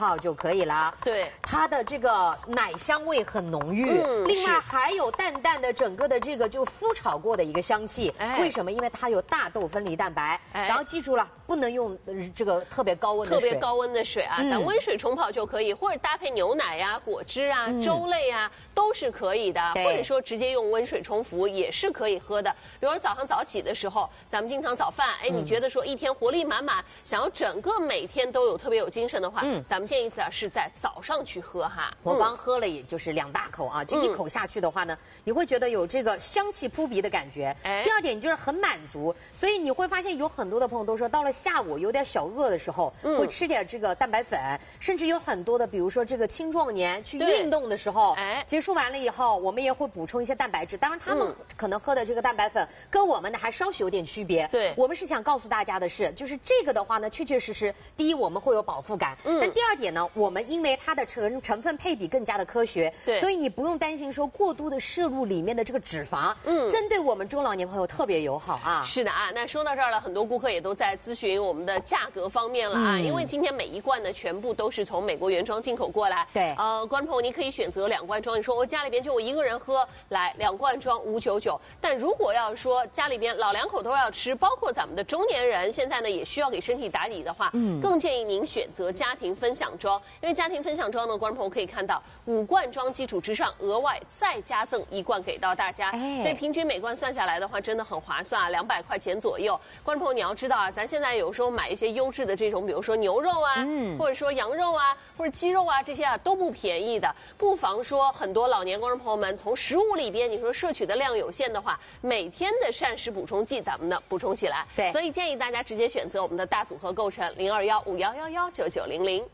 泡就可以了。 对， 它的这个奶香味很浓郁，另外还有淡淡的整个的这个就麸炒过的一个香气。为什么？因为它有大豆分离蛋白。然后记住了，不能用这个特别高温的水。 特别高温的水啊，咱温水冲泡就可以，或者搭配牛奶呀、果汁啊、粥类啊，都是可以的。或者说直接用温水冲服也是可以喝的。比如说早上早起的时候，咱们经常早饭，哎，你觉得说一天活力满满，想要整个每天都有特别有精神的话，咱们建议是在早上去喝哈。 我刚喝了也就是2大口啊，这一口下去的话呢，你会觉得有这个香气扑鼻的感觉。第二点就是很满足，所以你会发现有很多的朋友都说，到了下午有点小饿的时候，会吃点这个蛋白粉，甚至有很多的，比如说这个青壮年去运动的时候，结束完了以后，我们也会补充一些蛋白质。当然，他们可能喝的这个蛋白粉跟我们的还稍许有点区别。对，我们是想告诉大家的是，就是这个的话呢，确确实实，第一我们会有饱腹感，但第二点呢，我们因为它的成分配比更加的科学，所以你不用担心说过度的摄入里面的这个脂肪，针对我们中老年朋友特别友好啊。 是的啊，那说到这儿了，很多顾客也都在咨询我们的价格方面了啊，因为今天每一罐呢全部都是从美国原装进口过来。对，观众朋友，你可以选择2罐装，你说我家里边就我一个人喝，来2罐装599。但如果要说家里边老2口都要吃，包括咱们的中年人，现在呢也需要给身体打底的话，更建议您选择家庭分享装，因为家庭分享装呢，观众朋友可以看到5罐装基础之上，额外再加赠1罐给到大家，所以平均每罐算下来的话，真的很划算啊，200块钱左右。观众朋友，你要知道啊，咱现在有时候买一些优质的这种，比如说牛肉啊，或者说羊肉啊，或者鸡肉啊，这些啊都不便宜的，不妨说很多老年观众朋友们从食物里边，你说摄取的量有限的话，每天的膳食补充剂咱们呢补充起来。对，所以建议大家直接选择我们的大组合购成0215119900。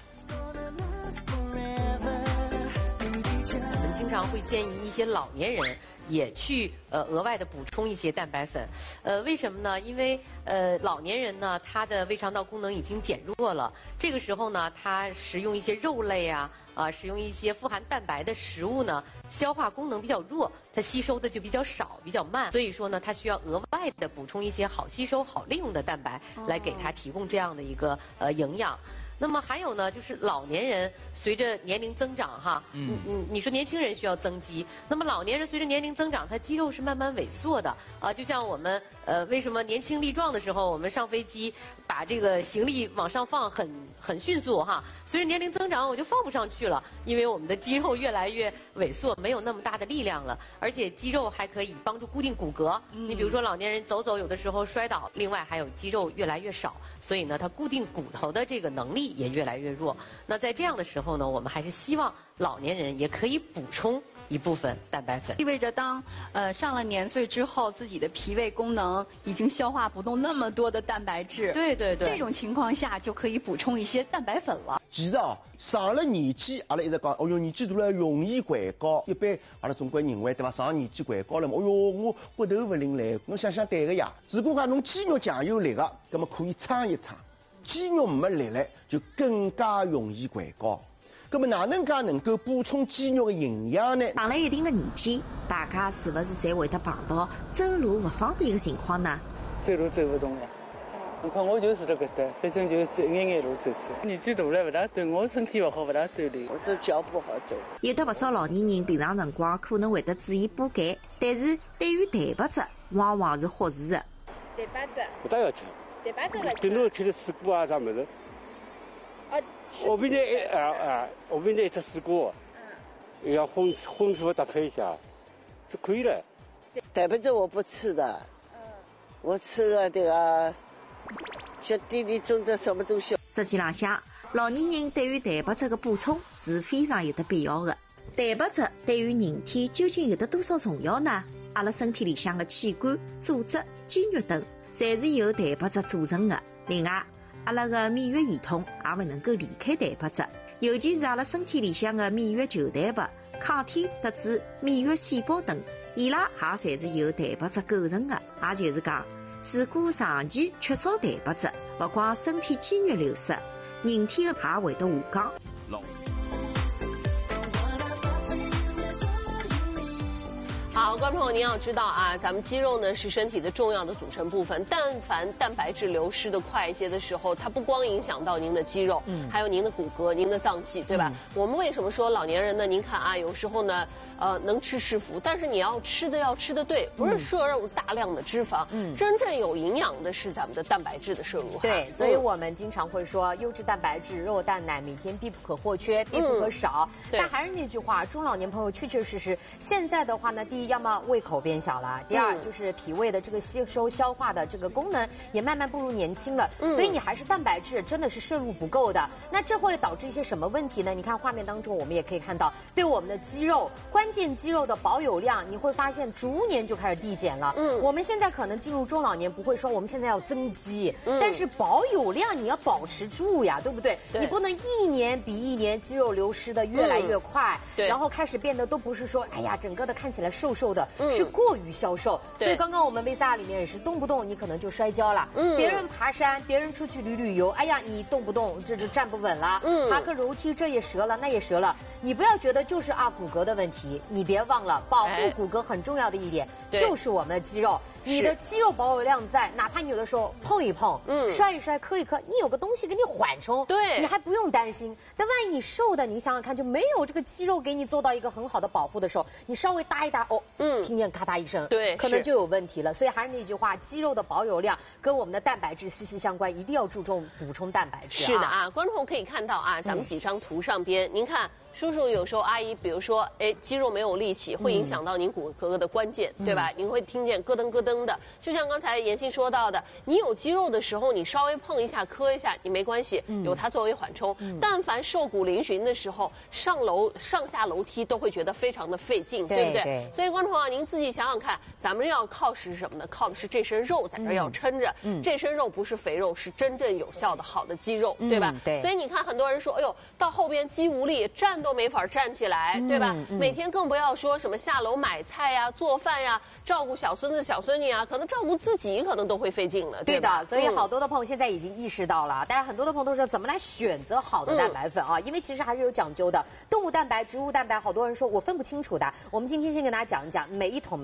我们经常会建议一些老年人也去额外的补充一些蛋白粉，为什么呢？因为老年人呢，他的胃肠道功能已经减弱了，这个时候呢，他食用一些肉类啊，食用一些富含蛋白的食物呢，消化功能比较弱，它吸收的就比较少，比较慢，所以说呢，他需要额外的补充一些好吸收、好利用的蛋白，来给他提供这样的一个营养。那么还有呢，就是老年人随着年龄增长哈，你说年轻人需要增肌，那么老年人随着年龄增长，他肌肉是慢慢萎缩的啊。就像我们为什么年轻力壮的时候，我们上飞机把这个行李往上放很迅速哈，随着年龄增长我就放不上去了，因为我们的肌肉越来越萎缩，没有那么大的力量了，而且肌肉还可以帮助固定骨骼。你比如说老年人走走有的时候摔倒，另外还有肌肉越来越少，所以呢，他固定骨头的这个能力也越来越弱。那在这样的时候呢，我们还是希望老年人也可以补充一部分蛋白粉， 意味着当上了年岁之后，自己的脾胃功能已经消化不动那么多的蛋白质。 对， 这种情况下就可以补充一些蛋白粉了。 其实上了年纪，阿拉一直讲，哦哟，年纪大了容易患高。一般阿拉总归认为，对伐？上了年纪患高了嘛，哦哟，我骨头不灵来。侬想想对个呀。如果讲侬肌肉强有力个，那么可以撑一撑；肌肉没力了，就更加容易患高。那么哪能介能够补充肌肉的营养呢？ 上了一定的年纪，大家是不是侪会得碰到走路不方便的情况呢？ 走路走不动呀。你看我就是这个的，反正就走眼路走走。年纪大了不大对我身体不好，不大锻炼，我这脚不好走。 有的不少老年人平常辰光可能会得注意补钙，但是对于蛋白质往往是忽视的。 蛋白质不大要吃。 蛋白质不吃。 顶多吃点水果啊啥么子。我明天我明天吃水果，要荤素搭配一下，是可以的。 蛋白质我不吃的，我吃个这个像地里种的什么东西。 实际浪向，老年人对于蛋白质的补充是非常有得必要的。蛋白质对于人体究竟有得多少重要呢？阿拉身体里向的器官、组织、肌肉等，侪是由蛋白质组成的。另外，阿拉个免疫系统也不能够离开蛋白质，尤其是阿拉身体里向的免疫球蛋白、抗体特子、免疫细胞等，伊拉也侪是由蛋白质构成的。也就是讲，如果长期缺少蛋白质，不光身体肌肉流失，人体的也会得下降。 好，观众朋友，您要知道啊，咱们肌肉呢是身体的重要的组成部分。但凡蛋白质流失的快一些的时候，它不光影响到您的肌肉，还有您的骨骼、您的脏器，对吧？我们为什么说老年人呢？您看啊，有时候呢，能吃是福，但是你要吃的对，不是摄入大量的脂肪，真正有营养的是咱们的蛋白质的摄入。 对，所以我们经常会说，优质蛋白质、肉、蛋、奶每天必不可或缺，必不可少。但还是那句话，中老年朋友确确实实，现在的话呢，第一，要么胃口变小了，第二就是脾胃的这个吸收消化的这个功能也慢慢步入年轻了，所以你还是蛋白质真的是摄入不够的。那这会导致一些什么问题呢？你看画面当中，我们也可以看到，对我们的肌肉、关键肌肉的保有量，你会发现逐年就开始递减了。我们现在可能进入中老年，不会说我们现在要增肌，但是保有量你要保持住呀，对不对？你不能一年比一年肌肉流失的越来越快，然后开始变得都不是说，哎呀，整个的看起来瘦瘦的，是过于消瘦。所以刚刚我们维萨里面也是动不动你可能就摔跤了，别人爬山，别人出去旅游，哎呀，你动不动这就站不稳了，爬个楼梯这也折了那也折了。你不要觉得就是骨骼的问题，你别忘了保护骨骼很重要的一点就是我们的肌肉。你的肌肉保有量在，哪怕你有的时候碰一碰，摔一摔，磕一磕，你有个东西给你缓冲， 对， 你还不用担心。但万一你瘦的，你想想看，就没有这个肌肉给你做到一个很好的保护的时候，你稍微搭一搭，听见咔嗒一声， 对， 可能就有问题了。所以还是那句话，肌肉的保有量跟我们的蛋白质息息相关，一定要注重补充蛋白质。 是的啊，观众朋友可以看到啊，咱们几张图上边，您看。叔叔有时候阿姨，比如说，肌肉没有力气，会影响到您骨骼的关键，对吧？您会听见咯噔咯噔的，就像刚才妍希说到的，你有肌肉的时候，你稍微碰一下、磕一下，你没关系，有它作为缓冲。但凡瘦骨嶙峋的时候，上下楼梯都会觉得非常的费劲，对不对？所以观众朋友，您自己想想看，咱们要靠是什么呢？靠的是这身肉在这要撑着，这身肉不是肥肉，是真正有效的好的肌肉，对吧？ 对。 所以你看，很多人说，哎呦，到后边肌无力，站都没法站起来，对吧？每天更不要说什么下楼买菜呀、做饭呀、照顾小孙子小孙女啊，可能照顾自己可能都会费劲了。 对的，所以好多的朋友现在已经意识到了，但是很多的朋友都说怎么来选择好的蛋白粉啊？因为其实还是有讲究的，动物蛋白、植物蛋白，好多人说我分不清楚的。我们今天先跟大家讲一讲，每一桶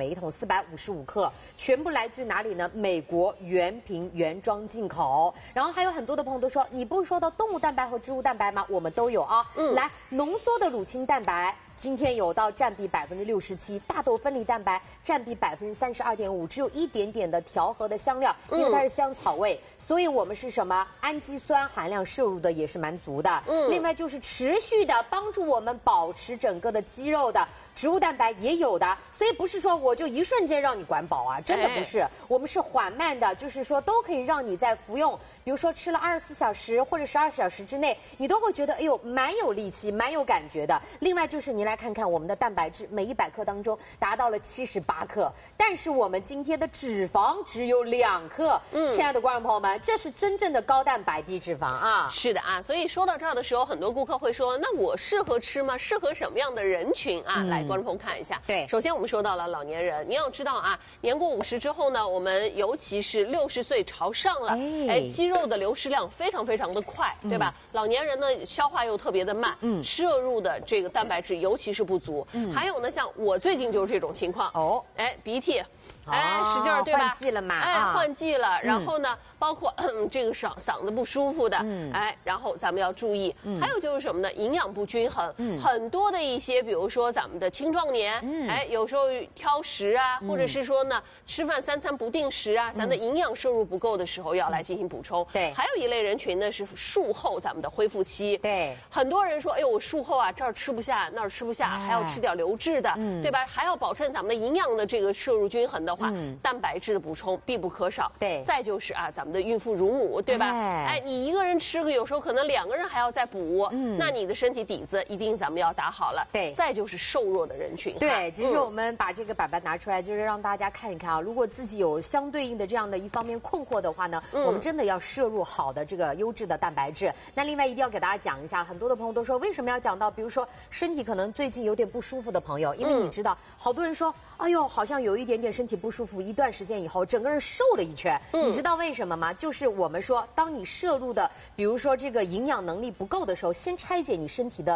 455克，全部来自于哪里呢？美国原瓶原装进口。然后还有很多的朋友都说，你不是说到动物蛋白和植物蛋白吗？我们都有啊。来，浓缩的乳清蛋白。今天有到占比67%，大豆分离蛋白占比32.5%，只有一点点的调和的香料，因为它是香草味，所以我们是什么氨基酸含量摄入的也是蛮足的。另外就是持续的帮助我们保持整个的肌肉的植物蛋白也有的，所以不是说我就一瞬间让你管饱啊，真的不是，我们是缓慢的，就是说都可以让你在服用，比如说吃了24小时或者12小时之内，你都会觉得哎呦蛮有力气，蛮有感觉的。另外就是你来看看我们的蛋白质，每100克当中达到了78克，但是我们今天的脂肪只有2克。亲爱的观众朋友们，这是真正的高蛋白低脂肪啊！ 是的啊，所以说到这儿的时候，很多顾客会说，那我适合吃吗？适合什么样的人群啊？来，观众朋友看一下。 对， 首先我们说到了老年人，你要知道啊，年过50之后呢，我们尤其是60岁朝上了，肌肉的流失量非常非常的快，对吧？老年人呢，消化又特别的慢，摄入的这个蛋白质尤其是不足。还有呢，像我最近就是这种情况鼻涕，使劲儿，对吧？ 换季了嘛， 换季了。然后呢，包括这个嗓子不舒服的，然后咱们要注意。还有就是什么呢？营养不均衡，很多的一些，比如说咱们的青壮年，有时候挑食啊，或者是说呢，吃饭3餐不定时啊，咱的营养摄入不够的时候，要来进行补充。 对， 还有一类人群呢是术后咱们的恢复期。 对， 很多人说，哎呦，我术后啊，这儿吃不下，那儿吃不下，还要吃点流质的，对吧？还要保证咱们的营养的这个摄入均衡的话，蛋白质的补充必不可少。 对， 再就是啊，咱们的孕妇乳母，对吧？你一个人吃个，有时候可能2个人还要再补，那你的身体底子一定咱们要打好了。 对， 再就是瘦弱的人群。 对，其实我们把这个板板拿出来，就是让大家看一看啊，如果自己有相对应的这样的一方面困惑的话呢，我们真的要摄入好的这个优质的蛋白质。那另外一定要给大家讲一下，很多的朋友都说为什么要讲到，比如说身体可能最近有点不舒服的朋友，因为你知道，好多人说，哎呦，好像有一点点身体不舒服，一段时间以后，整个人瘦了一圈。你知道为什么吗？就是我们说，当你摄入的，比如说这个营养能力不够的时候，先拆解你身体的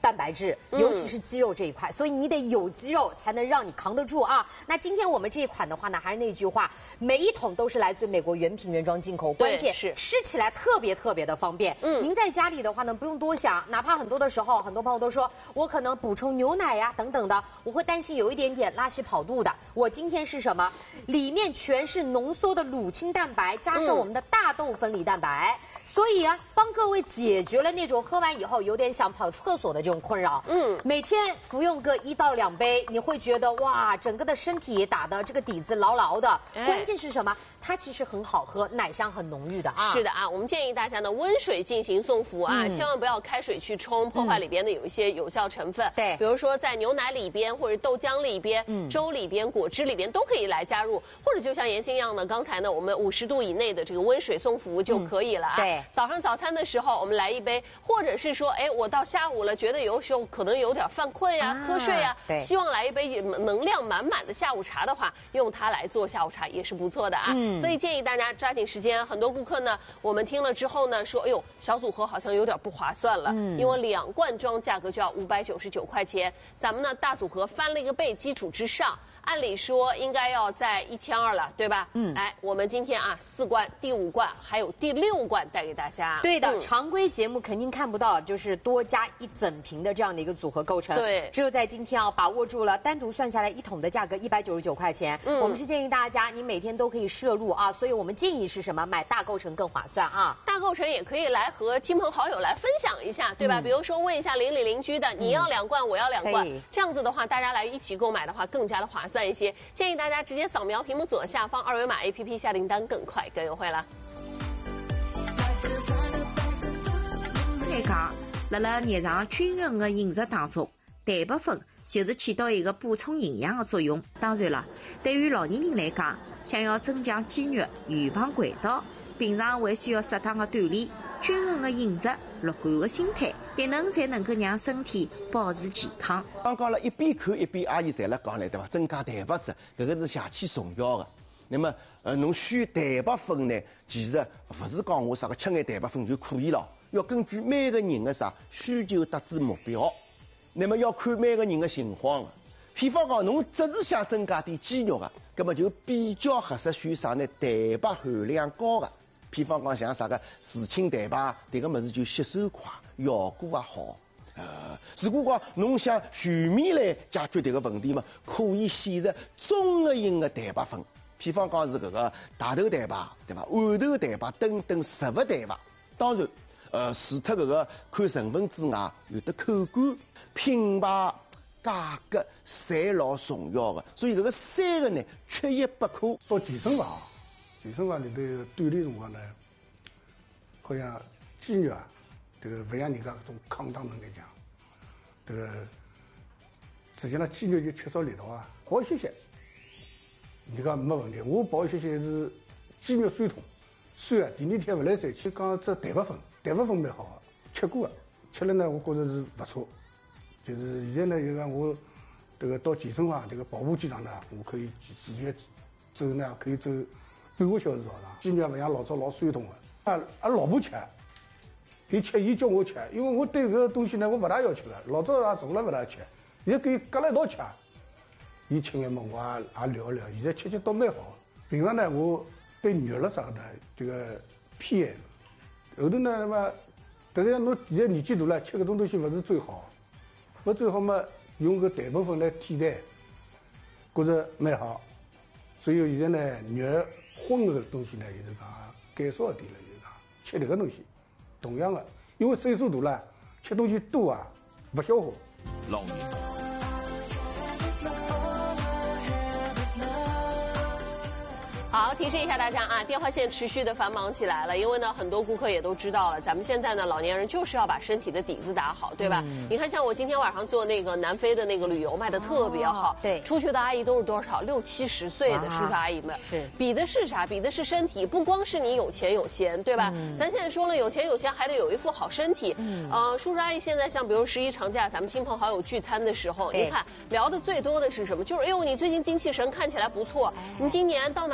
蛋白质，尤其是肌肉这一块，所以你得有肌肉才能让你扛得住啊。那今天我们这一款的话呢，还是那句话，每一桶都是来自美国原品原装进口，关键是吃起来特别的方便。您在家里的话呢，不用多想，哪怕很多的时候，很多朋友都说我可能补充牛奶呀等等的，我会担心有一点点拉稀跑肚的。我今天是什么？里面全是浓缩的乳清蛋白，加上我们的大豆粉里蛋白，所以啊，帮各位解决了那种喝完以后有点想跑厕所的这种困扰。每天服用个1到2杯，你会觉得哇，整个的身体打的这个底子牢牢的。关键是什么？它其实很好喝，奶香很浓郁的啊。 是的啊，我们建议大家呢温水进行送服啊，千万不要开水去冲，破坏里边的有一些有效成分。 对， 比如说在牛奶里边或者豆浆里边、粥里边、果汁里边都可以来加入，或者就像妍希一样的，刚才呢我们50度以内的这个温水送服就可以了啊。 对， 早上早餐的时候我们来一杯，或者是说，哎，我到下午了，觉得有时候可能有点犯困呀、瞌睡呀，希望来一杯能量满满的下午茶的话，用它来做下午茶也是不错的啊。所以建议大家抓紧时间。很多顾客呢，我们听了之后呢，说，哎呦，小组合好像有点不划算了，因为2罐装价格就要599块钱，咱们呢大组合翻了一个倍，基础之上。按理说应该要在1200了，对吧？哎，我们今天啊4罐，第5罐还有第6罐带给大家。 对的，常规节目肯定看不到，就是多加1整瓶的这样的一个组合构成。 对， 只有在今天啊把握住了，单独算下来1桶的价格199块钱。我们是建议大家你每天都可以摄入啊，所以我们建议是什么？买大构成更划算啊。 大构成也可以来和亲朋好友来分享一下，对吧？比如说问一下邻里邻居的，你要2罐，我要2罐，这样子的话，大家来一起购买的话更加的划算一些。建议大家直接扫描屏幕左下方2维码 APP 下订单，更快更优惠了。 来讲，辣辣日常均衡的饮食当中，蛋白粉就是起到一个补充营养的作用。当然了，对于老年人来讲，想要增强肌肉、预防溃倒，平常还需要适当的锻炼。均衡的饮食、乐观的心态，迭能才能够让身体保持健康。 刚刚了一边看一边阿姨侪辣讲了，对伐？增加蛋白质，搿个是邪气重要的。那么，侬选蛋白粉呢，其实勿是讲我啥个吃眼蛋白粉就可以了，要根据每个人的啥需求达至目标。那么要看每个人的情况的。譬方讲，侬只是想增加点肌肉的，葛么就比较合适选啥呢？蛋白含量高的。譬方讲像啥个乳清蛋白，迭个物事就吸收快，效果也好。如果讲侬想全面来解决迭个问题嘛，可以选择综合型的蛋白粉，譬方讲是搿个大豆蛋白，对伐？豌豆蛋白等等植物蛋白。当然，除脱搿个看成分之外，有的口感、品牌、价格侪老重要的。所以搿个3个呢，缺一不可。 到健身房。健身房里头锻炼辰光呢，好像肌肉啊，这个不像人家搿种抗打能力强，这个实际上肌肉就缺少力道啊，跑一歇歇，你讲没问题。我跑一歇歇是肌肉酸痛，酸啊，第2天不来三去。讲这蛋白粉蛮好的，吃过的，吃了呢，我觉着是不错。就是现在呢，就讲我这个到健身房这个跑步机上呢，我可以自觉走呢，可以走半个小时早上，肌肉不像老早老酸痛的。俺老婆吃，伊叫我吃，因为我对搿个东西呢，我不大要吃的。老早也从来不大吃，现在可以隔了一道吃。伊吃眼嘛，我也聊一聊。现在吃倒蛮好。平常呢，我对肉了啥的这个偏爱。后头呢，那么，但是侬现在年纪大了，吃搿种东西不是最好。不最好嘛，用个蛋白粉来替代，觉着蛮好。所以现在呢，肉荤的东西呢，就是讲减少一点了，就是讲吃这个东西。同样的，因为岁数大了，吃东西多啊，不消化。 老年。 好，提示一下大家啊，电话线持续的繁忙起来了，因为呢，很多顾客也都知道了，咱们现在呢，老年人就是要把身体的底子打好，对吧？你看，像我今天晚上做那个南非的那个旅游，卖的特别好， 对， 出去的阿姨都是多少60、70岁的叔叔阿姨们， 是比的是啥？比的是身体，不光是你有钱有闲，对吧？咱现在说了，有钱有闲还得有一副好身体。叔叔阿姨现在像比如11长假，咱们亲朋好友聚餐的时候，你看聊的最多的是什么？就是哎呦，你最近精气神看起来不错，你今年到哪儿去玩了？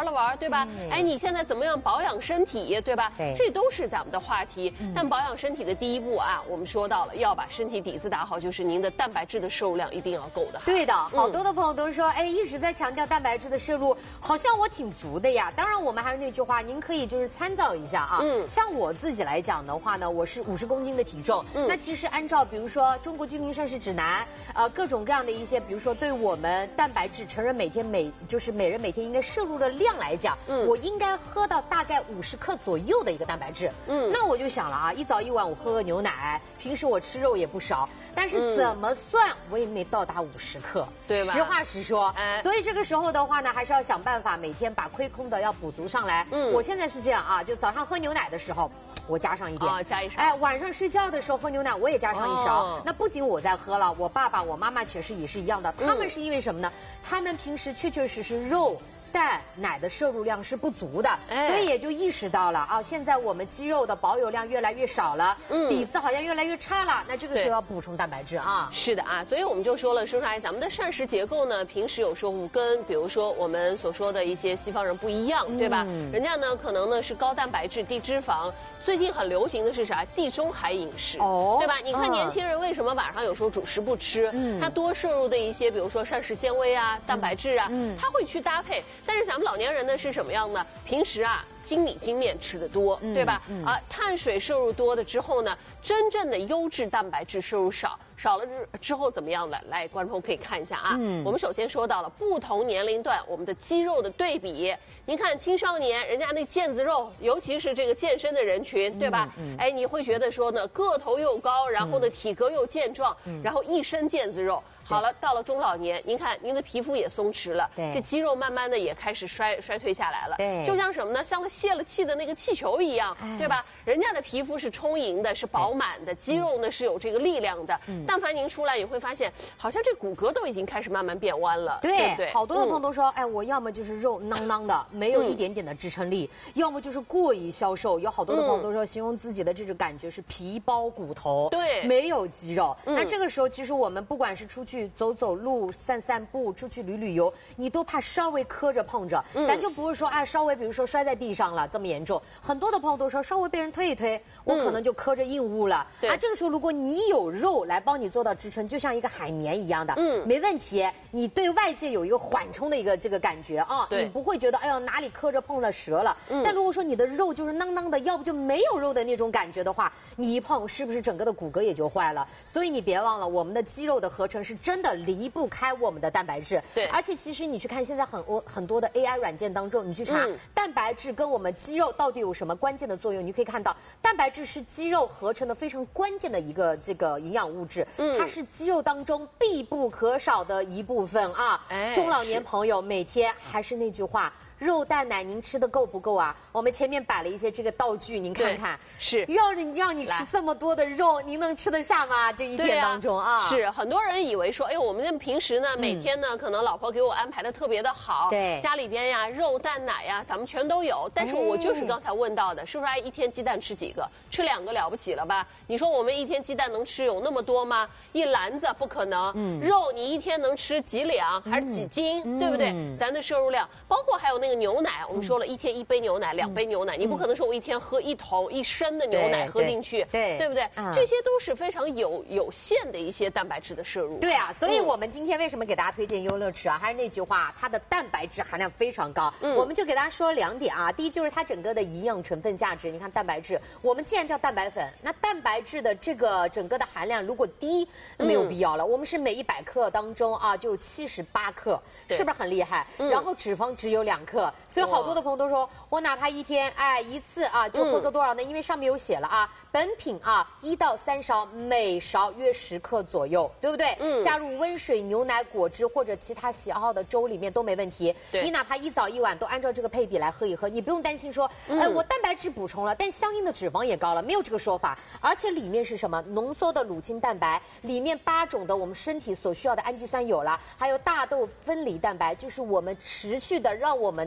了玩，对吧？哎，你现在怎么样保养身体，对吧？这都是咱们的话题。但保养身体的第一步啊，我们说到了要把身体底子打好，就是您的蛋白质的摄入量一定要够的。 对的，好多的朋友都说，哎，一直在强调蛋白质的摄入，好像我挺足的呀。当然，我们还是那句话，您可以就是参照一下啊。像我自己来讲的话呢，我是50公斤的体重。那其实按照比如说中国居民膳食指南，各种各样的一些，比如说对我们蛋白质成人每人每天应该摄入的量来讲，我应该喝到大概50克左右的一个蛋白质。那我就想了啊，一早一晚我喝个牛奶，平时我吃肉也不少，但是怎么算我也没到达50克， 对吧？ 实话实说。所以这个时候的话呢，还是要想办法每天把亏空的要补足上来。我现在是这样啊，就早上喝牛奶的时候，我加上一点， 加一勺。 哎，晚上睡觉的时候喝牛奶，我也加上一勺。那不仅我在喝了，我爸爸、我妈妈其实也是一样的。他们是因为什么呢？他们平时确确实实肉、蛋、奶的摄入量是不足的，所以也就意识到了啊，现在我们肌肉的保有量越来越少了，底子好像越来越差了。那这个时候要补充蛋白质啊。 是的啊，所以我们就说了，说出来咱们的膳食结构呢，平时有时候跟比如说我们所说的一些西方人不一样，对吧？人家呢可能呢是高蛋白质、低脂肪。最近很流行的是啥？地中海饮食，对吧？你看年轻人为什么晚上有时候主食不吃？他多摄入的一些，比如说膳食纤维啊、蛋白质啊，他会去搭配。但是咱们老年人呢是什么样呢？平时啊精米精面吃的多，对吧？碳水摄入多的之后呢，真正的优质蛋白质摄入少了之后怎么样的？来，观众朋友可以看一下啊。我们首先说到了不同年龄段我们的肌肉的对比。您看青少年人家那腱子肉，尤其是这个健身的人群，对吧？哎，你会觉得说呢，个头又高，然后呢体格又健壮，然后一身腱子肉。好了，到了中老年，您看您的皮肤也松弛了，这肌肉慢慢的也开始衰退下来了。就像什么呢？像泄了气的那个气球一样，对吧？人家的皮肤是充盈的，是饱满的，肌肉呢是有这个力量的。但凡您出来，你会发现，好像这骨骼都已经开始慢慢变弯了。 对，好多的朋友都说，哎，我要么就是肉囊囊的，没有一点点的支撑力，要么就是过于消瘦。有好多的朋友都说，形容自己的这种感觉是皮包骨头， 对， 没有肌肉。那这个时候，其实我们不管是出去走走路、散散步、出去旅游，你都怕稍微磕着碰着，咱就不是说啊，稍微比如说摔在地上了这么严重。很多的朋友都说，稍微被人推一推，我可能就磕着硬物了。啊，这个时候如果你有肉来帮你做到支撑，就像一个海绵一样的，没问题。你对外界有一个缓冲的一个这个感觉啊，你不会觉得哎呦哪里磕着碰了折了。但如果说你的肉就是囊囊的，要不就没有肉的那种感觉的话，你一碰是不是整个的骨骼也就坏了？所以你别忘了，我们的肌肉的合成是真的离不开我们的蛋白质。 对， 而且其实你去看现在很多的 AI 软件当中，你去查蛋白质跟我们肌肉到底有什么关键的作用，你可以看到蛋白质是肌肉合成的非常关键的一个这个营养物质，它是肌肉当中必不可少的一部分啊。中老年朋友每天还是那句话。肉蛋奶您吃的够不够啊？我们前面摆了一些这个道具，您看看， 是让你吃这么多的肉，您能吃得下吗？这一天当中啊， 是很多人以为说，哎呦，我们平时呢，每天呢，可能老婆给我安排的特别的好， 对， 家里边呀，肉蛋奶呀，咱们全都有。但是我就是刚才问到的，是不是一天鸡蛋吃几个？吃2个了不起了吧？你说我们一天鸡蛋能吃有那么多吗？一篮子不可能。肉你一天能吃几两还是几斤，对不对？咱的摄入量，包括还有那个牛奶，我们说了一天1杯牛奶、2杯牛奶，你不可能说我一天喝1升的牛奶喝进去，对不对？这些都是非常有限的一些蛋白质的摄入。 对啊，所以我们今天为什么给大家推荐优乐驰啊？还是那句话，它的蛋白质含量非常高。我们就给大家说2点啊。第一就是它整个的营养成分价值，你看蛋白质，我们既然叫蛋白粉，那蛋白质的这个整个的含量如果低，没有必要了。我们是每100克当中啊就78克，是不是很厉害？然后脂肪只有2克。所以好多的朋友都说，我哪怕一天一次啊，就喝个多少呢？因为上面有写了啊，本品啊1到3勺，每勺约10克左右，对不对？加入温水、牛奶、果汁或者其他喜好的粥里面都没问题。你哪怕一早一晚都按照这个配比来喝一喝，你不用担心说，我蛋白质补充了，但相应的脂肪也高了，没有这个说法。而且里面是什么？浓缩的乳清蛋白，里面8种的我们身体所需要的氨基酸有了，还有大豆分离蛋白，就是我们持续的让我们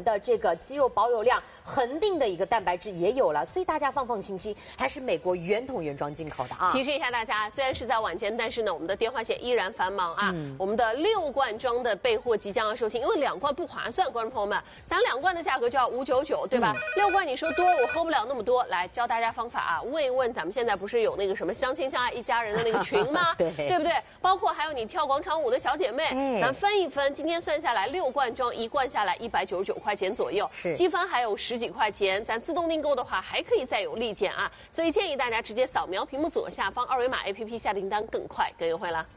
们的这个肌肉保有量恒定的一个蛋白质也有了，所以大家放心，还是美国原桶原装进口的啊。 提示一下大家，虽然是在晚间，但是呢，我们的电话线依然繁忙啊。我们的6罐装的备货即将要售罄，因为2罐不划算，观众朋友们，咱2罐的价格就要599，对吧？6罐你说多，我喝不了那么多，来教大家方法啊，问一问咱们现在不是有那个什么相亲相爱一家人的那个群吗？对不对？包括还有你跳广场舞的小姐妹，咱分一分，今天算下来6罐装1罐下来199块钱左右，积分还有10几块钱，咱自动订购的话还可以再有立减啊，所以建议大家直接扫描屏幕左下方2维码 APP 下订单更快更优惠了。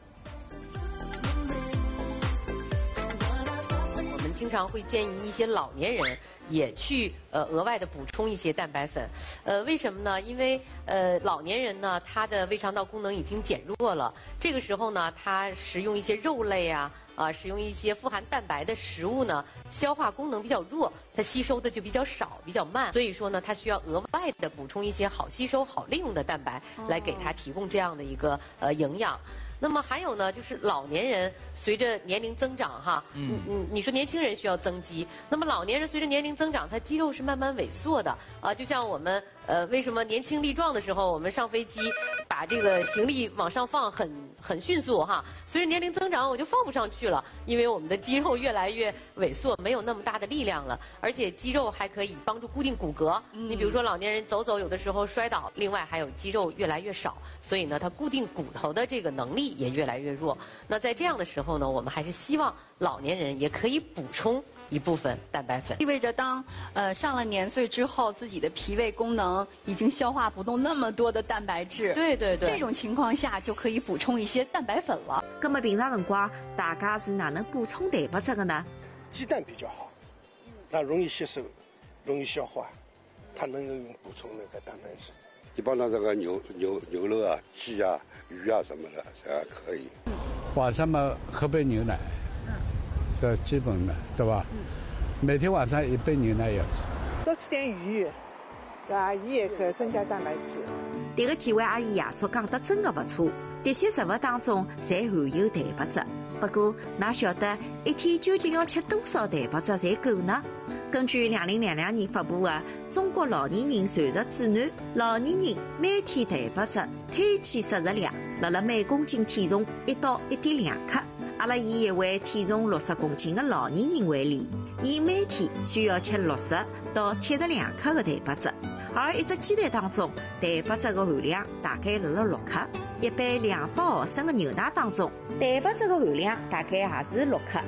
我们经常会建议一些老年人也去额外的补充一些蛋白粉，为什么呢？因为老年人呢，他的胃肠道功能已经减弱了，这个时候呢，他食用一些肉类啊。使用一些富含蛋白的食物呢，消化功能比较弱，它吸收的就比较少、比较慢，所以说呢，它需要额外的补充一些好吸收、好利用的蛋白，来给它提供这样的一个营养。那么还有呢，就是老年人随着年龄增长哈，你说年轻人需要增肌，那么老年人随着年龄增长，他肌肉是慢慢萎缩的啊，就像我们为什么年轻力壮的时候，我们上飞机把这个行李往上放很迅速哈，随着年龄增长我就放不上去了，因为我们的肌肉越来越萎缩，没有那么大的力量了，而且肌肉还可以帮助固定骨骼。你比如说老年人走有的时候摔倒，另外还有肌肉越来越少，所以呢，它固定骨头的这个能力也越来越弱。那在这样的时候呢，我们还是希望老年人也可以补充一部分蛋白粉， 意味着当上了年岁之后，自己的脾胃功能已经消化不动那么多的蛋白质。 对， 这种情况下就可以补充一些蛋白粉了。 那么平常辰光大家是哪能补充蛋白质的呢？ 鸡蛋比较好，它容易吸收，容易消化，它能用补充那个蛋白质。 一般的这个牛肉啊、鸡啊、鱼啊什么的，可以。 晚上嘛，喝杯牛奶。这基本的，对吧？每天晚上1杯牛奶要吃， 多吃点鱼，对吧？鱼也可以增加蛋白质。 迭个几位阿姨爷叔讲得真的不错，这些食物当中侪含有蛋白质。不过，哪晓得一天究竟要吃多少蛋白质才够呢？根据2022年发布的《中国老年人膳食指南》，老年人每天蛋白质推荐摄入量，辣每公斤体重1到1.2克。阿拉以一位体重60公斤的老年人为例，伊每天需要吃60到72克的蛋白质，而一只鸡蛋当中蛋白质的含量大概辣6克，一杯200毫升的牛奶当中蛋白质的含量大概也是6克。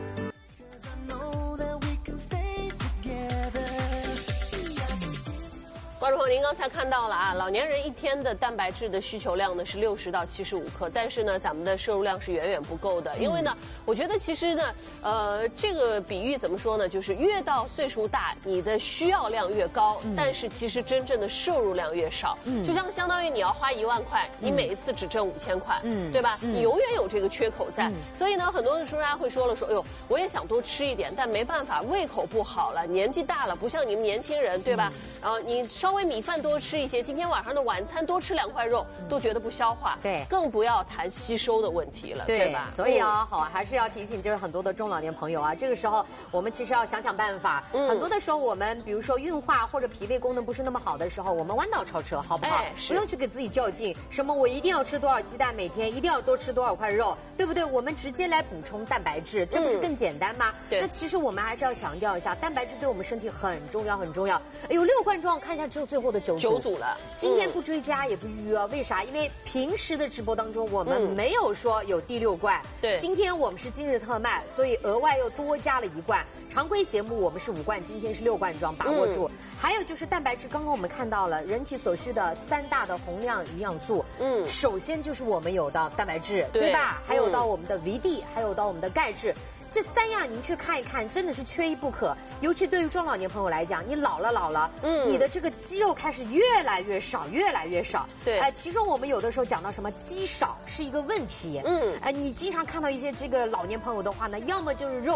观众朋友，您刚才看到了啊，老年人一天的蛋白质的需求量呢是60到75克，但是呢，咱们的摄入量是远远不够的。因为呢，我觉得其实呢，这个比喻怎么说呢？就是越到岁数大，你的需要量越高，但是其实真正的摄入量越少。就像相当于你要花1万块，你每一次只挣5000块，对吧？你永远有这个缺口在。所以呢，很多的专家会说了，说，哎呦，我也想多吃一点，但没办法，胃口不好了，年纪大了，不像你们年轻人，对吧？然后你稍微米饭多吃一些，今天晚上的晚餐多吃2块肉，都觉得不消化。对，更不要谈吸收的问题了，对吧？ 所以啊，好，还是要提醒，就是很多的中老年朋友啊，这个时候我们其实要想想办法。很多的时候，我们比如说运化或者脾胃功能不是那么好的时候，我们弯道超车，好不好？不用去给自己较劲，什么我一定要吃多少鸡蛋，每天一定要多吃多少块肉，对不对？我们直接来补充蛋白质，这不是更简单吗？对。那其实我们还是要强调一下，蛋白质对我们身体很重要，很重要。哎呦，6罐装，看一下只有最后的9组了。今天不追加也不预约，为啥？因为平时的直播当中我们没有说有第6罐，对，今天我们是今日特卖，所以额外又多加了1罐。常规节目我们是5罐，今天是6罐装，把握住。还有就是蛋白质，刚刚我们看到了人体所需的3大的宏量营养素，首先就是我们有的蛋白质，对吧？还有到我们的维 D， 还有到我们的钙质。这3样您去看一看，真的是缺一不可。尤其对于中老年朋友来讲，你老了，你的这个肌肉开始越来越少，越来越少。对，其实我们有的时候讲到什么肌少是一个问题。你经常看到一些这个老年朋友的话呢，要么就是肉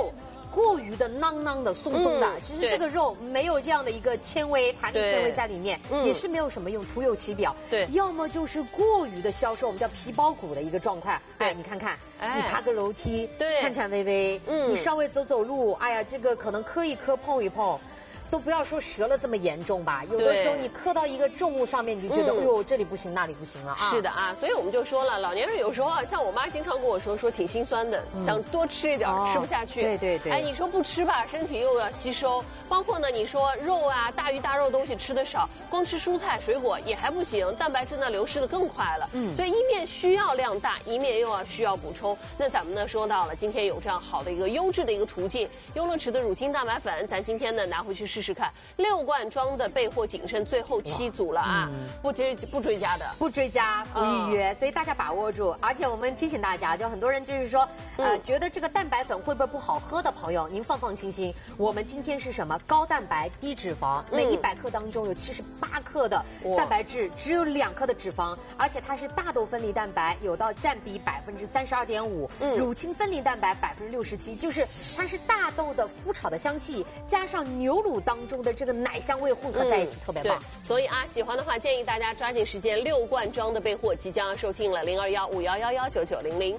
过于的囊囊的、松松的。其实这个肉没有这样的一个纤维、弹力纤维在里面，也是没有什么用，徒有其表。对，要么就是过于的消瘦，我们叫皮包骨的一个状态。哎，你看看，你爬个楼梯，颤颤巍巍，你稍微走走路，哎呀，这个可能磕一磕、碰一碰。都不要说折了这么严重吧，有的时候你磕到一个重物上面，你就觉得哎呦这里不行那里不行了啊。是的啊，所以我们就说了，老年人有时候啊，像我妈经常跟我说挺心酸的，想多吃一点，吃不下去。对。哎，你说不吃吧，身体又要吸收，包括呢，你说肉啊、大鱼大肉东西吃的少，光吃蔬菜水果也还不行，蛋白质呢流失的更快了。所以一面需要量大，一面又要需要补充。那咱们呢说到了今天有这样好的一个优质的一个途径，优乐池的乳清蛋白粉，咱今天呢拿回去试试看，6罐装的备货仅剩最后7组了啊！不追加的， 不追加，不预约，所以大家把握住。而且我们提醒大家，就很多人就是说，觉得这个蛋白粉会不会不好喝的朋友，您放心，我们今天是什么高蛋白低脂肪，每100克当中有78克的蛋白质，只有2克的脂肪，而且它是大豆分离蛋白，有到占比32.5%，乳清分离蛋白67%，就是它是大豆的麸炒的香气，加上牛乳当中的这个奶香味混合在一起，特别棒。 所以啊，喜欢的话建议大家抓紧时间，6罐装的备货即将要售罄了，021511199900。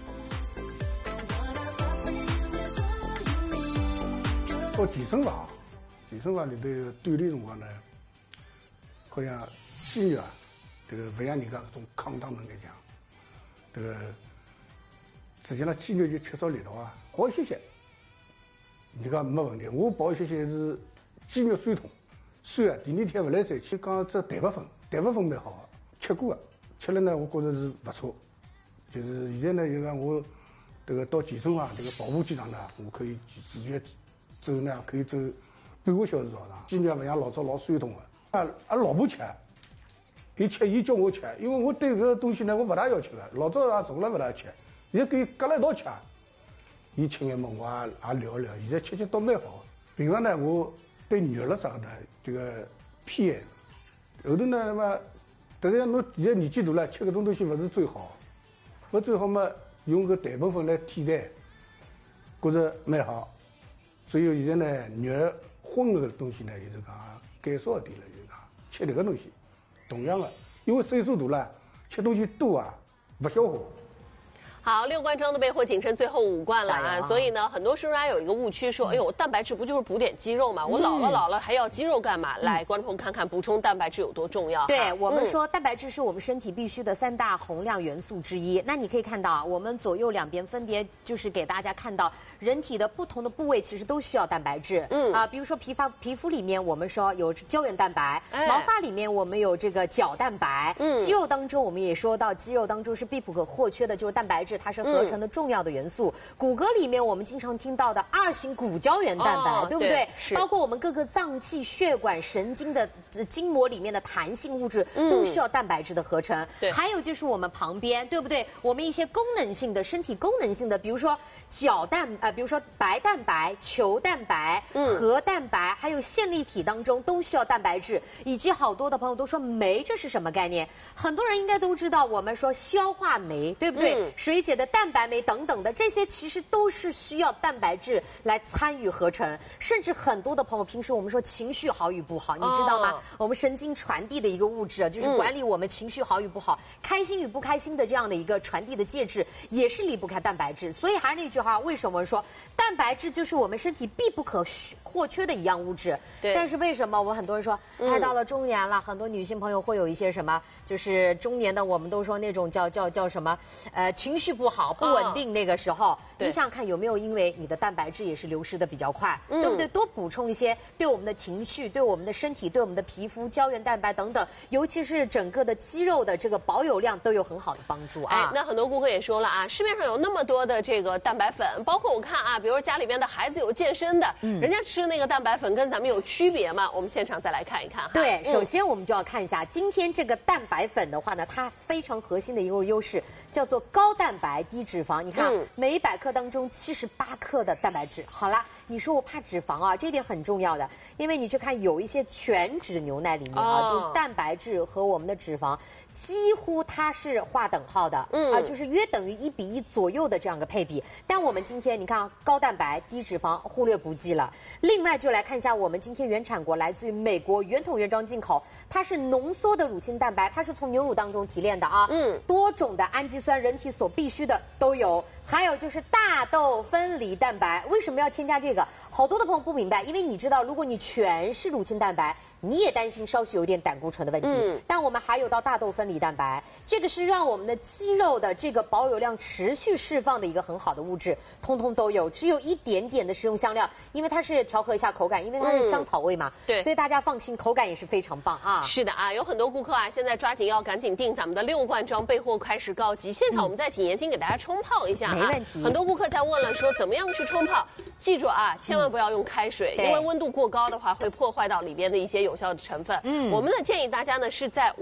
到健身房里头锻炼辰光呢，好像肌肉啊，这个不像人家搿种抗糖能力强，这个实际上肌肉就缺少力道啊，跑一些，你讲没问题。我跑一些是肌肉酸痛，酸啊，第2天不来三。去讲这蛋白粉蛮好，吃过的，吃了呢，我觉着是不错。就是现在呢，就讲我这个到健身房这个跑步机上呢，我可以直接走呢，可以走半个小时早上，肌肉不像老早老酸痛的。老婆吃，伊叫我吃，因为我对搿个东西呢，我不大要吃的。老早也从来不大吃，现在跟伊隔了一道吃，伊吃眼么我也聊聊，现在吃倒蛮好。平常呢，我对肉了啥的这个偏，后头呢嘛，但是侬现在年纪大了，吃搿种东西不是最好，不最好嘛，用个蛋白粉来替代，觉着蛮好。所以现在呢，肉荤的东西呢，就是讲减少一点了，就是讲吃这个东西。同样的，因为岁数大了，吃东西多啊，不消化。 好，6罐装的备货仅剩最后5罐了啊！所以呢，很多叔叔有一个误区，说，哎呦，蛋白质不就是补点肌肉嘛？我老了还要肌肉干嘛？来，观众朋友看看补充蛋白质有多重要。 对我们说，蛋白质是我们身体必需的3大宏量元素之一。那你可以看到，我们左右两边分别就是给大家看到人体的不同的部位其实都需要蛋白质。比如说皮肤里面我们说有胶原蛋白，毛发里面我们有这个角蛋白，肌肉当中我们也说到，肌肉当中是必不可或缺的，就是蛋白质。它是合成的重要的元素。骨骼里面我们经常听到的2型骨胶原蛋白，对不对？包括我们各个脏器、血管、神经的筋膜里面的弹性物质都需要蛋白质的合成。还有就是我们旁边，对不对？我们一些功能性的、身体功能性的，比如说比如说白蛋白、球蛋白、核蛋白，还有线粒体当中都需要蛋白质。以及好多的朋友都说酶，这是什么概念？很多人应该都知道，我们说消化酶，对不对？水解的蛋白酶等等的，这些其实都是需要蛋白质来参与合成。甚至很多的朋友平时我们说情绪好与不好，你知道吗？我们神经传递的一个物质啊，就是管理我们情绪好与不好、开心与不开心的这样的一个传递的介质，也是离不开蛋白质。所以还是那句话，为什么说蛋白质就是我们身体必不可或缺的一样物质？但是为什么我们很多人说，哎，到了中年了，很多女性朋友会有一些什么，就是中年的我们都说那种叫什么，情绪不好、不稳定，那个时候，你想想看有没有因为你的蛋白质也是流失的比较快，对不对？多补充一些，对我们的情绪、对我们的身体、对我们的皮肤、胶原蛋白等等，尤其是整个的肌肉的这个保有量都有很好的帮助啊。 那很多顾客也说了啊，市面上有那么多的这个蛋白粉，包括我看啊，比如家里边的孩子有健身的，人家吃的那个蛋白粉跟咱们有区别吗？我们现场再来看一看哈。 对，首先我们就要看一下今天这个蛋白粉的话呢，它非常核心的一个优势叫做高蛋白低脂肪。你看，每100克当中78克的蛋白质。好啦，你说我怕脂肪啊，这一点很重要的，因为你去看有一些全脂牛奶里面啊，就是蛋白质和我们的脂肪几乎它是划等号的，就是约等于1比1左右的这样个配比。但我们今天你看啊，高蛋白低脂肪忽略不计了。另外就来看一下我们今天原产国来自于美国原桶原装进口，它是浓缩的乳清蛋白，它是从牛乳当中提炼的啊，多种的氨基酸，人体所必需的都有。还有就是大豆分离蛋白，为什么要添加这个？好多的朋友不明白，因为你知道，如果你全是乳清蛋白，你也担心稍许有点胆固醇的问题。但我们还有到大豆分离蛋白，这个是让我们的肌肉的这个保有量持续释放的一个很好的物质，通通都有，只有一点点的食用香料，因为它是调和一下口感，因为它是香草味嘛，对，所以大家放心，口感也是非常棒啊。 是的啊，有很多顾客啊，现在抓紧要赶紧订咱们的6罐装备货开始告急，现场我们再请妍心给大家冲泡一下啊。 没问题。 很多顾客在问了说怎么样去冲泡，记住啊，千万不要用开水，因为温度过高的话会破坏到里边的一些有效的成分。我们呢建议大家呢是在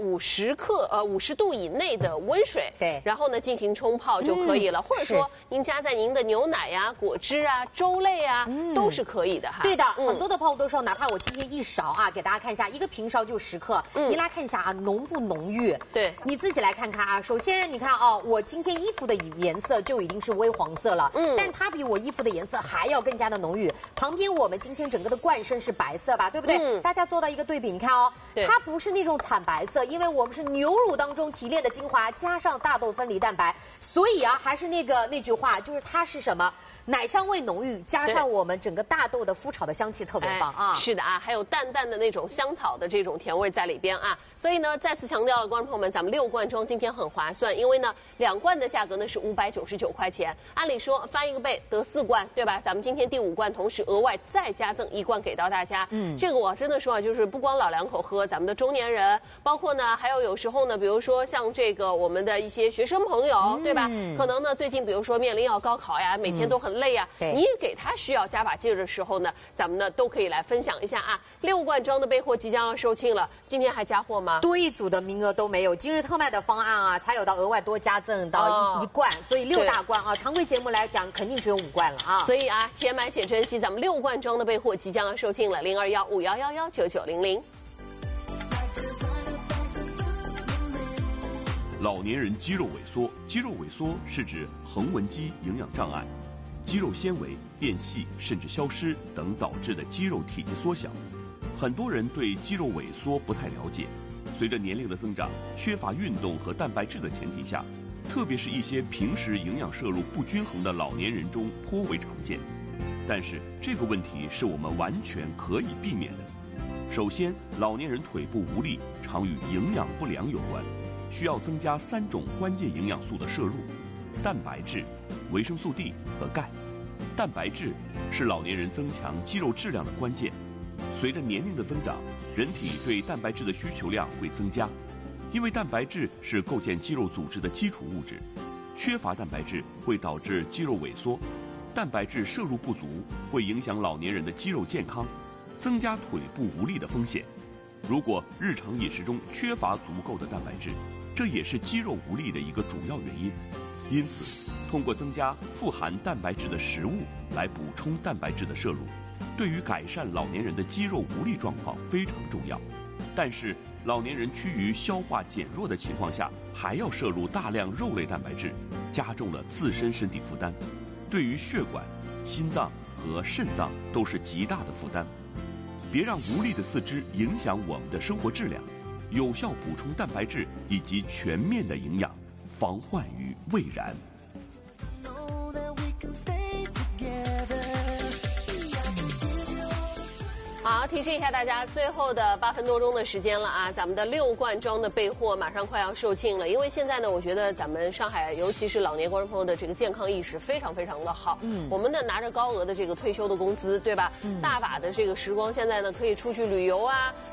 50度以内的温水，对，然后呢进行冲泡就可以了，或者说您加在您的牛奶呀、果汁啊、粥类啊都是可以的哈。 对的，很多的朋友都说，哪怕我今天1勺啊，给大家看一下，一个平勺就10克，你来看一下啊，浓不浓郁？对，你自己来看看啊。首先你看哦，我今天衣服的颜色就已经是微黄色了，但它比我衣服的颜色还要更加的浓郁。旁边我们今天整个的罐身是白色吧，对不对？大家做到一个对比，你看哦，它不是那种惨白色，因为我们是牛乳当中提炼的精华，加上大豆分离蛋白，所以啊，还是那句话，就是它是什么？奶香味浓郁，加上我们整个大豆的麸炒的香气特别棒啊！ 是的啊，还有淡淡的那种香草的这种甜味在里边啊。所以呢，再次强调了，观众朋友们，咱们6罐装今天很划算，因为呢2罐的价格呢是599块钱，按理说翻一个倍得4罐，对吧？咱们今天第5罐，同时额外再加赠1罐给到大家。这个我真的说啊，就是不光老两口喝，咱们的中年人，包括呢还有时候呢，比如说像这个我们的一些学生朋友，对吧？可能呢最近比如说面临要高考呀，每天都很累呀，你也给他需要加把劲儿的时候呢，咱们呢都可以来分享一下啊。6罐装的备货即将要售罄了，今天还加货吗？ 多一组的名额都没有，今日特卖的方案啊，才有到额外多加赠到一罐，所以6大罐啊，常规节目来讲肯定只有5罐了啊。 所以啊，且买且珍惜，咱们6罐装的备货即将要售罄了，0215119900。 老年人肌肉萎缩，肌肉萎缩是指横纹肌营养障碍、肌肉纤维变细甚至消失等导致的肌肉体积缩小。很多人对肌肉萎缩不太了解，随着年龄的增长，缺乏运动和蛋白质的前提下，特别是一些平时营养摄入不均衡的老年人中颇为常见。但是这个问题是我们完全可以避免的。首先，老年人腿部无力常与营养不良有关，需要增加3种关键营养素的摄入：蛋白质、维生素 D 和钙。蛋白质是老年人增强肌肉质量的关键。随着年龄的增长，人体对蛋白质的需求量会增加，因为蛋白质是构建肌肉组织的基础物质，缺乏蛋白质会导致肌肉萎缩。蛋白质摄入不足会影响老年人的肌肉健康，增加腿部无力的风险。如果日常饮食中缺乏足够的蛋白质，这也是肌肉无力的一个主要原因。因此，通过增加富含蛋白质的食物来补充蛋白质的摄入，对于改善老年人的肌肉无力状况非常重要。但是，老年人趋于消化减弱的情况下，还要摄入大量肉类蛋白质，加重了自身身体负担，对于血管、心脏和肾脏都是极大的负担。别让无力的四肢影响我们的生活质量，有效补充蛋白质以及全面的营养，防患于未然。 好，提示一下大家，最后的8分多钟的时间了啊！咱们的6罐装的备货马上快要售罄了，因为现在呢，我觉得咱们上海，尤其是老年观众朋友的这个健康意识非常非常的好。我们呢拿着高额的这个退休的工资，对吧？大把的这个时光，现在呢可以出去旅游啊，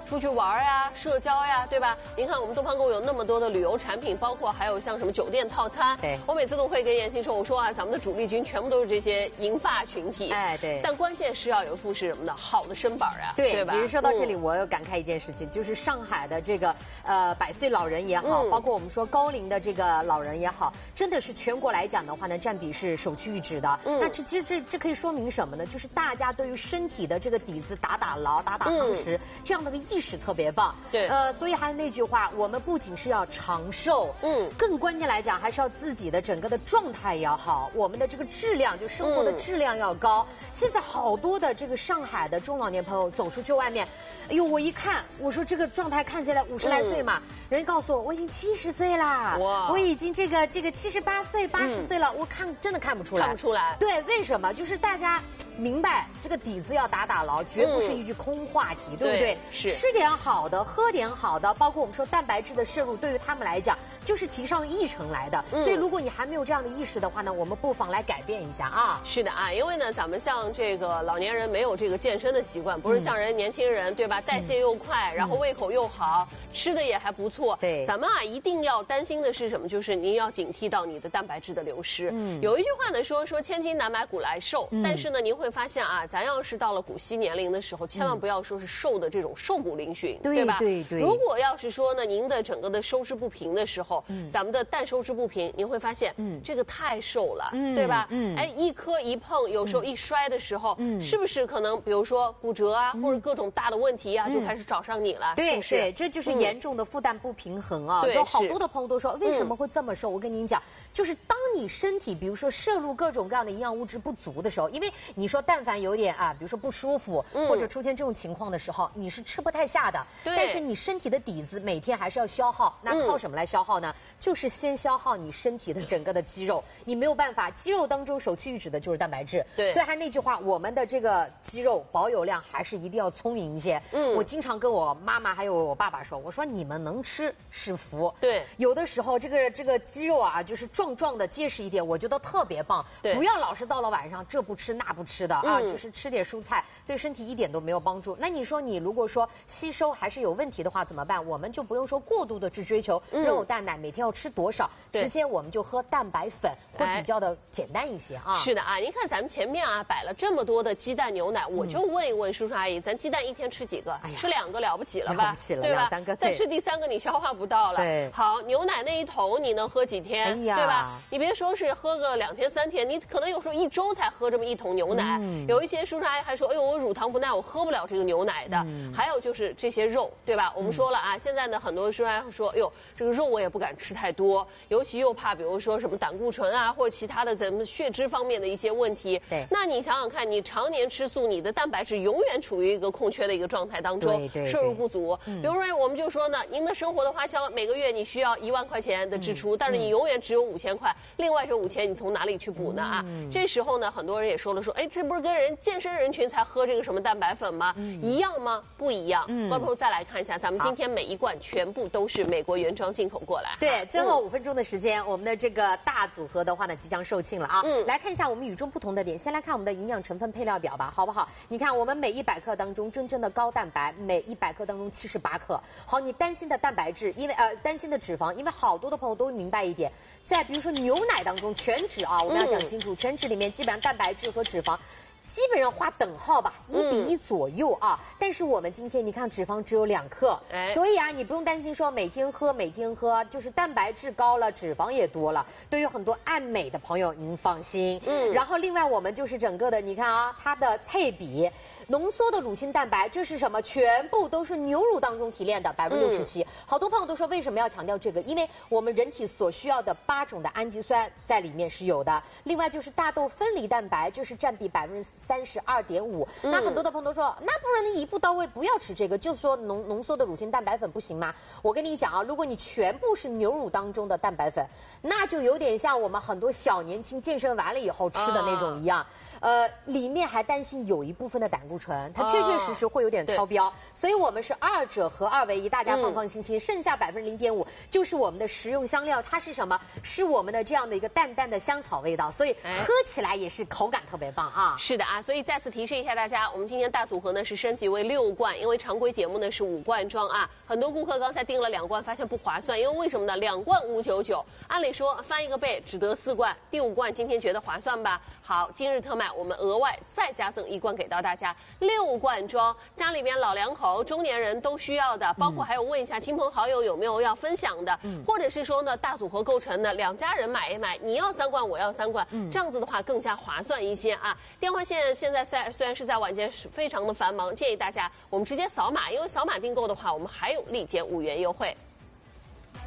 出去玩呀、社交呀，对吧？您看我们东方购有那么多的旅游产品，包括还有像什么酒店套餐。 对， 我每次都会跟妍希说，我说啊，咱们的主力军全部都是这些银发群体。 哎，对。 但关键是要有一副是什么呢？好的身板呀， 对吧？ 其实说到这里，我要感慨一件事情，就是上海的这个100岁老人也好，包括我们说高龄的这个老人也好，真的是全国来讲的话呢，占比是首屈一指的。那其实这可以说明什么呢？就是大家对于身体的这个底子打牢、打夯实，这样的个意识特别棒。 对， 所以还是那句话，我们不仅是要长寿，更关键来讲，还是要自己的整个的状态也要好，我们的这个质量，就生活的质量要高。现在好多的这个上海的中老年朋友走出去外面，哎呦，我一看，我说这个状态看起来50来岁嘛，人家告诉我已经70岁啦，我已经这个78岁、80岁了，我真的看不出来， 看不出来。 对，为什么？就是大家明白这个底子要打牢，绝不是一句空话题，对不对？ 是吃点好的，喝点好的，包括我们说蛋白质的摄入，对于他们来讲就是提上议程来的。所以如果你还没有这样的意识的话呢，我们不妨来改变一下啊。 是的啊，因为呢，咱们像这个老年人没有这个健身的习惯，不是像人年轻人对吧？代谢又快，然后胃口又好，吃的也还不错。 对， 咱们啊一定要担心的是什么？就是您要警惕到你的蛋白质的流失。有一句话呢说千金难买古来瘦，但是呢您会发现啊，咱要是到了古稀年龄的时候，千万不要说是瘦的这种瘦骨嶙峋，对吧？ 对。 如果要是说呢，您的整个的收支不平的时候，咱们的蛋收支不平，您会发现，这个太瘦了，对吧？哎，一磕一碰，有时候一摔的时候，是不是可能比如说骨折啊，或者各种大的问题啊，就开始找上你了？ 对，这就是严重的负担不平衡啊。有好多的朋友都说，为什么会这么瘦？我跟您讲，就是当你身体比如说摄入各种各样的营养物质不足的时候，因为你说但凡有点比如说不舒服，或者出现这种情况的时候，你是吃不太下的。但是你身体的底子每天还是要消耗，那靠什么来消耗呢？就是先消耗你身体的整个的肌肉，你没有办法，肌肉当中首屈一指的就是蛋白质。 对， 所以还是那句话，我们的这个肌肉保有量还是一定要充盈一些。我经常跟我妈妈还有我爸爸说，我说你们能吃是福。 对， 有的时候这个肌肉啊，就是壮壮的结实一点，我觉得特别棒。 对， 不要老是到了晚上这不吃那不吃的啊，就是吃点蔬菜，对身体一点都没有帮助。那你说你如果说吸收还是有问题的话怎么办？我们就不用说过度的去追求肉蛋奶每天要吃多少，直接我们就喝蛋白粉，会比较的简单一些啊。 是的啊，您看咱们前面啊摆了这么多的鸡蛋牛奶，我就问一问叔叔阿姨，咱鸡蛋一天吃几个？吃2个了不起了吧？ 了不起了， 对吧 ？2、3个， 再吃第3个你消化不到了。 对， 好，牛奶那一桶你能喝几天？对吧？你别说是喝个2天3天，你可能有时候1周才喝这么1桶牛奶。有一些叔叔阿姨还说，哎呦，我乳糖不耐，我喝不了这个牛奶的。还有就是这些肉，对吧？我们说了啊，现在呢很多叔叔阿姨说，哎呦，这个肉我也不敢吃太多，尤其又怕比如说什么胆固醇啊，或者其他的咱们血脂方面的一些问题。 对， 那你想想看，你常年吃素，你的蛋白质永远处于一个空缺的一个状态当中，摄入不足。比如说我们就说呢，您的生活的花销每个月你需要1万块钱的支出，但是你永远只有5000块，另外这5000你从哪里去补呢啊？这时候呢，很多人也说了说，哎，这不是跟健身人群才喝这个什么蛋白粉吗？一样吗？不一样。观众朋友再来看一下，咱们今天每一罐全部都是美国原装进口过来。 对，最后5分钟的时间，我们的这个大组合的话呢，即将售罄了啊。来看一下我们与众不同的点，先来看我们的营养成分配料表吧，好不好？你看我们每100克当中真正的高蛋白，每100克当中78克。好，你担心的蛋白质，因为担心的脂肪，因为好多的朋友都明白一点，在比如说牛奶当中全脂啊，我们要讲清楚，全脂里面基本上蛋白质和脂肪基本上画等号吧，1比1左右啊。但是我们今天你看脂肪只有2克，所以啊，你不用担心说每天喝，就是蛋白质高了，脂肪也多了。对于很多爱美的朋友，您放心。然后另外我们就是整个的，你看啊，它的配比。浓缩的乳清蛋白，这是什么？全部都是牛乳当中提炼的，67%。好多朋友都说为什么要强调这个？因为我们人体所需要的8种的氨基酸在里面是有的。另外就是大豆分离蛋白，这是占比32.5%。那很多的朋友都说，那不然你一步到位，不要吃这个，就说浓缩的乳清蛋白粉不行吗？我跟你讲啊，如果你全部是牛乳当中的蛋白粉，那就有点像我们很多小年轻健身完了以后吃的那种一样。 里面还担心有一部分的胆固醇，它确确实实会有点超标，所以我们是2者合2为1，大家放放心心，剩下0.5%就是我们的食用香料，它是什么？是我们的这样的一个淡淡的香草味道，所以喝起来也是口感特别棒啊。 是的啊，所以再次提示一下大家，我们今天大组合呢是升级为6罐，因为常规节目呢是5罐装啊。很多顾客刚才订了2罐，发现不划算，因为为什么呢？2罐599，按理说翻一个倍只得4罐，第5罐今天觉得划算吧？好，今日特卖，我们额外再加赠1罐给到大家，6罐装，家里边老两口、中年人都需要的，包括还有问一下亲朋好友有没有要分享的，或者是说呢大组合构成的，2家人买一买，你要3罐，我要3罐，这样子的话更加划算一些啊。电话线现在虽然是在晚间非常的繁忙，建议大家我们直接扫码，因为扫码订购的话，我们还有立减5元优惠。